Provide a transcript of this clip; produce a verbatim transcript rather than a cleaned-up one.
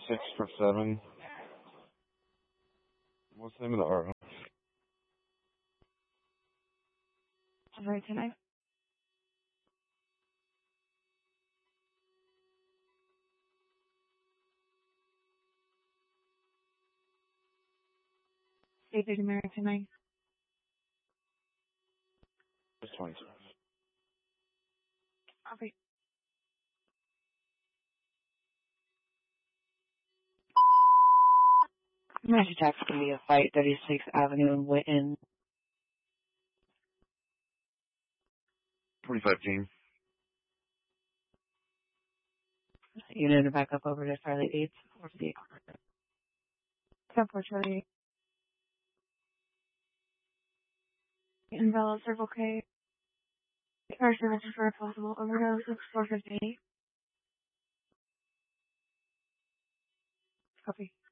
six for seven. What's the name of the R O? Right tonight. David American nine. It's twenty-six. Okay. Mass attack's gonna be a fight, thirty-sixth Avenue in Witten. twenty-five team. Unit to back up over to Charlie eight. Four C. ten four Charlie eight. Invalid Circle K. Car services for a possible overdose of four fifty. Copy.